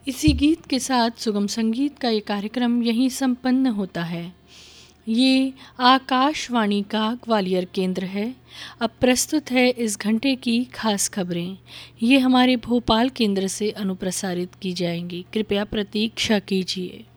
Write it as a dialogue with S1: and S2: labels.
S1: इसी गीत के साथ सुगम संगीत का ये कार्यक्रम यहीं संपन्न होता है। ये आकाशवाणी का ग्वालियर केंद्र है। अब प्रस्तुत है इस घंटे की खास खबरें। ये हमारे भोपाल केंद्र से अनुप्रसारित की जाएंगी। कृपया प्रतीक्षा कीजिए।